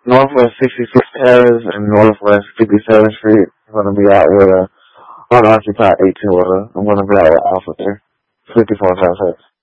Northwest 66 Terrace and Northwest 57th Street. I'm going to be out with a unoccupied 18 wheeler. I'm going to be out with Alpha there. 54 South